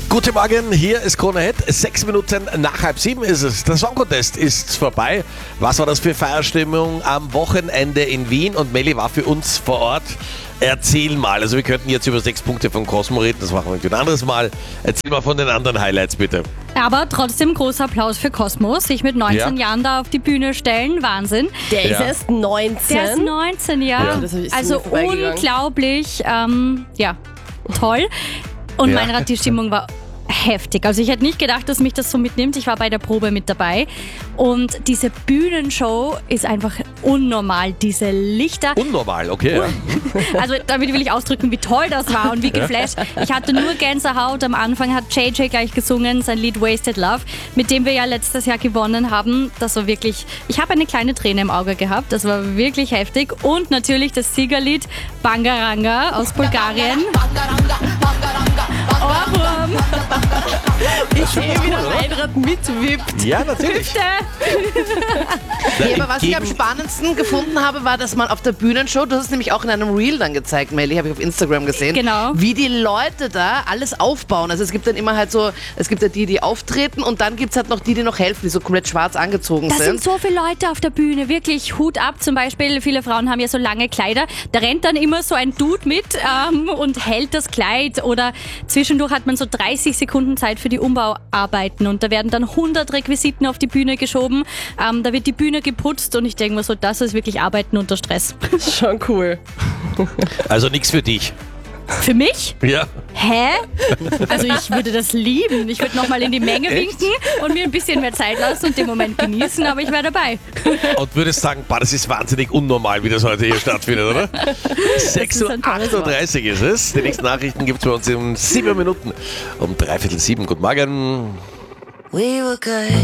Guten Morgen, hier ist Krone Hit. 6 Minuten nach 6:30 ist es. Der Song Contest ist vorbei. Was war das für Feierstimmung am Wochenende in Wien? Und Melli war für uns vor Ort. Erzähl mal. Also wir könnten jetzt über 6 Punkte von Cosmo reden, das machen wir ein anderes Mal. Erzähl mal von den anderen Highlights, bitte. Aber trotzdem großer Applaus für Cosmo, sich mit 19 Jahren da auf die Bühne stellen. Wahnsinn. Der ist erst 19. Der ist 19, ja. Das ist Also mir vorbeigegangen. unglaublich, toll. Und meine die Stimmung war heftig. Also ich hätte nicht gedacht, dass mich das so mitnimmt. Ich war bei der Probe mit dabei. Und diese Bühnenshow ist einfach unnormal. Diese Lichter. Unnormal, okay. Ja. Also damit will ich ausdrücken, wie toll das war und wie geflasht. Ich hatte nur Gänsehaut. Am Anfang hat JJ gleich gesungen, sein Lied Wasted Love, mit dem wir ja letztes Jahr gewonnen haben. Das war wirklich, ich habe eine kleine Träne im Auge gehabt. Das war wirklich heftig. Und natürlich das Siegerlied Bangaranga aus Bulgarien. Ohrwurm. Ich sehe, wie der Meinrad mitwippt. Ja, natürlich. Nee, aber was ich am spannendsten gefunden habe, war, dass man auf der Bühnenshow, du hast es nämlich auch in einem Reel dann gezeigt, Melli, habe ich auf Instagram gesehen, Genau. wie die Leute da alles aufbauen. Also es gibt dann immer halt so, es gibt ja die auftreten und dann gibt es halt noch die noch helfen, die so komplett schwarz angezogen Das sind. sind so viele Leute auf der Bühne, wirklich Hut ab. Zum Beispiel, viele Frauen haben ja so lange Kleider. Da rennt dann immer so ein Dude mit und hält das Kleid. Oder zwischendurch hat man so 30 Sekunden Zeit für die Umbauarbeiten. Und da werden dann 100 Requisiten auf die Bühne geschoben. Da wird die Bühne geputzt und ich denke mir so, das ist wirklich Arbeiten unter Stress. Schon cool. Also nichts für dich. Für mich? Ja. Hä? Also ich würde das lieben. Ich würde nochmal in die Menge winken und mir ein bisschen mehr Zeit lassen und den Moment genießen, aber ich wäre dabei. Und würdest sagen, das ist wahnsinnig unnormal, wie das heute hier stattfindet, oder? 6:38 ist es. Die nächsten Nachrichten gibt es bei uns in 7 Minuten um 6:45. Guten Morgen. We were good.